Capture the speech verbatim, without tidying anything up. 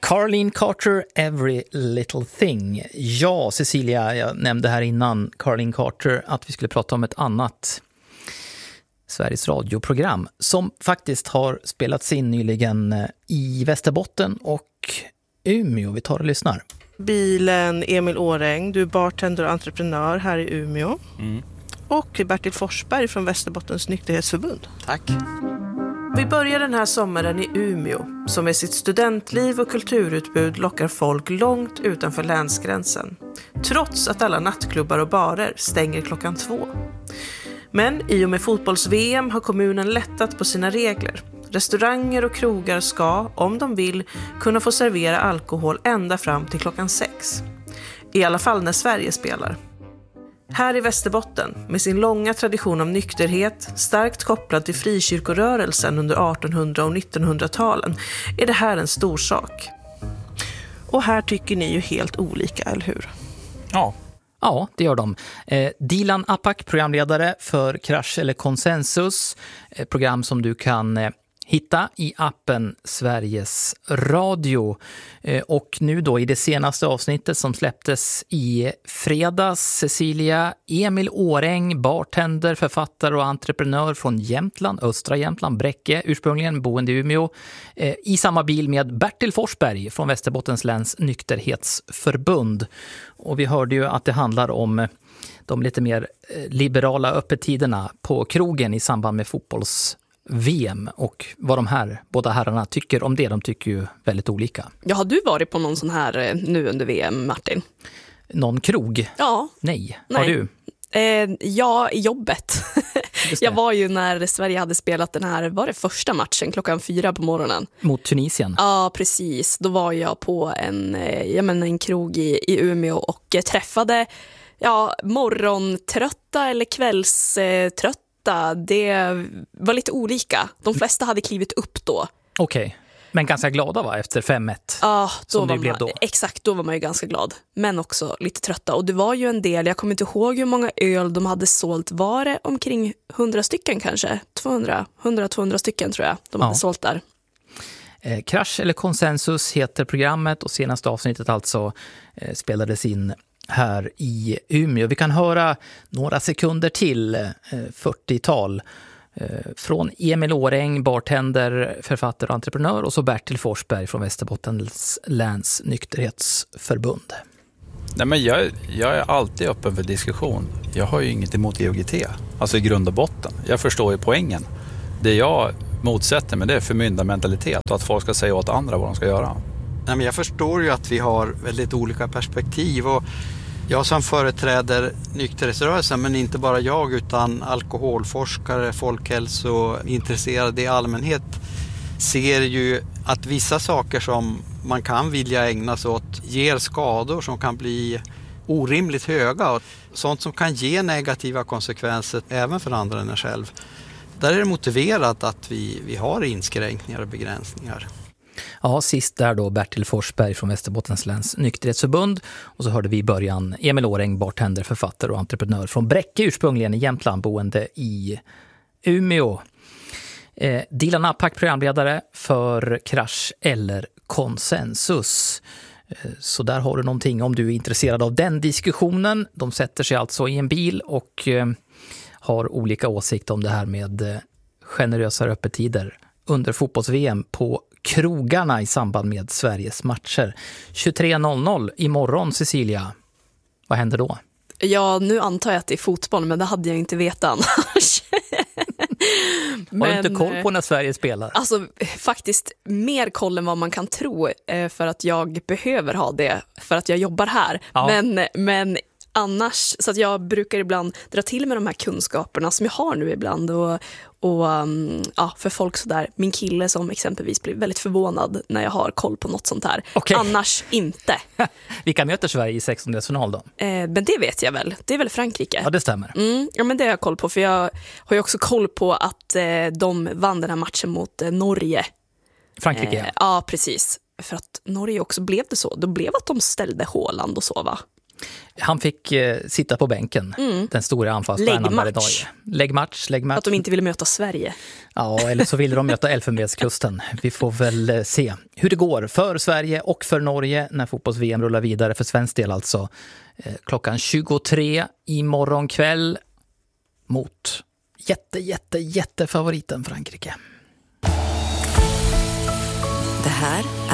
Carlene Carter, Every Little Thing. Ja, Cecilia, jag nämnde här innan Carlene Carter att vi skulle prata om ett annat Sveriges radioprogram som faktiskt har spelats in nyligen i Västerbotten och Umeå. Vi tar och lyssnar. Bilen Emil Åräng, du är bartender och entreprenör här i Umeå. Mm. Och Bertil Forsberg från Västerbottens nykterhetsförbund. Tack. Vi börjar den här sommaren i Umeå, som med sitt studentliv och kulturutbud lockar folk långt utanför länsgränsen. Trots att alla nattklubbar och barer stänger klockan två. Men i och med fotbolls-V M har kommunen lättat på sina regler. Restauranger och krogar ska, om de vill, kunna få servera alkohol ända fram till klockan sex. I alla fall när Sverige spelar. Här i Västerbotten, med sin långa tradition av nykterhet, starkt kopplad till frikyrkorörelsen under artonhundra- och nittonhundratalen, är det här en stor sak. Och här tycker ni ju helt olika, eller hur? Ja. Ja, det gör de. Eh, Dilan Apak, programledare för Krasch eller Konsensus, eh, program som du kan eh, hitta i appen Sveriges Radio. Eh, och nu då i det senaste avsnittet som släpptes i fredags, Cecilia, Emil Åräng, bartender, författare och entreprenör från Jämtland, östra Jämtland, Bräcke, ursprungligen boende i Umeå, eh, i samma bil med Bertil Forsberg från Västerbottens läns nykterhetsförbund. Och vi hörde ju att det handlar om de lite mer liberala öppettiderna på krogen i samband med fotbolls-V M och vad de här båda herrarna tycker om det. De tycker ju väldigt olika. Ja, har du varit på någon sån här nu under V M, Martin? Någon krog? Ja. Nej. Nej. Har du? Eh, ja, i jobbet. Jag var ju när Sverige hade spelat den här, var det första matchen klockan fyra på morgonen. Mot Tunisien? Ja, precis. Då var jag på en, jag menar, en krog i, i Umeå och träffade ja, morgontrötta eller kvällströtta. Det var lite olika. De flesta hade klivit upp då. Okej. Okay. Men ganska glada va, efter fem ett? Ja, då som var det blev man, då. Exakt, då var man ju ganska glad. Men också lite trötta. Och det var ju en del, jag kommer inte ihåg hur många öl de hade sålt. Var det omkring hundra stycken kanske? tvåhundra, hundra tvåhundra stycken tror jag de hade ja. sålt där. Eh, Krasch eller Konsensus heter programmet och senaste avsnittet alltså eh, spelades in här i Umeå. Vi kan höra några sekunder till, eh, fyrtiotal. Från Emil Åräng, bartender, författare och entreprenör, och så Bertil Forsberg från Västerbottens läns nykterhetsförbund. Nej, men jag, jag är alltid öppen för diskussion. Jag har ju inget emot G H T, alltså i grund och botten. Jag förstår ju poängen. Det jag motsätter mig, det är förmyndarmentalitet och att folk ska säga åt andra vad de ska göra. Nej, men jag förstår ju att vi har väldigt olika perspektiv, och jag som företräder nykterhetsrörelsen, men inte bara jag utan alkoholforskare, folkhälsointresserade i allmänhet, ser ju att vissa saker som man kan vilja ägna sig åt ger skador som kan bli orimligt höga. Sånt som kan ge negativa konsekvenser även för andra än en själv. Där är det motiverat att vi, vi har inskränkningar och begränsningar. Ja, sist där då Bertil Forsberg från Västerbottens läns nykterhetsförbund, och så hörde vi i början Emil Åräng, bartender, författare och entreprenör från Bräcke, ursprungligen i Jämtland, boende i Umeå. Eh, Dilan Apak, programledare för Krasch eller Konsensus. Eh, så där har du någonting om du är intresserad av den diskussionen. De sätter sig alltså i en bil och eh, har olika åsikter om det här med eh, generösare öppettider under fotbolls-V M på krogarna i samband med Sveriges matcher. tjugotre noll noll imorgon, Cecilia. Vad händer då? Ja, nu antar jag att det är fotboll, men det hade jag inte vetat annars. Men, har du inte koll på när Sverige spelar? Alltså faktiskt mer koll än vad man kan tro, för att jag behöver ha det för att jag jobbar här. Ja. Men, men annars, så att jag brukar ibland dra till med de här kunskaperna som jag har nu ibland, och, och um, ja, för folk sådär, min kille som exempelvis blir väldigt förvånad när jag har koll på något sånt här. Okay. Annars inte. Vilka möter Sverige i sextondeelsfinal då? Eh, men det vet jag väl. Det är väl Frankrike. Ja, det stämmer. Mm, ja, men det har jag koll på, för jag har ju också koll på att eh, de vann den här matchen mot eh, Norge. Frankrike? Eh, ja, precis. För att Norge också blev det så. Då blev att de ställde Haaland och så, va? Han fick eh, sitta på bänken, mm. den stora anfallsstjärnan Baredaj. Läggmatch, läggmatch. Att de inte ville möta Sverige. Ja, eller så ville de möta Elfenbenskusten. Vi får väl eh, se hur det går för Sverige och för Norge när fotbolls-V M rullar vidare för svensk del alltså. Eh, klockan tjugotre imorgon kväll mot jätte, jätte, jätte favoriten Frankrike. Det här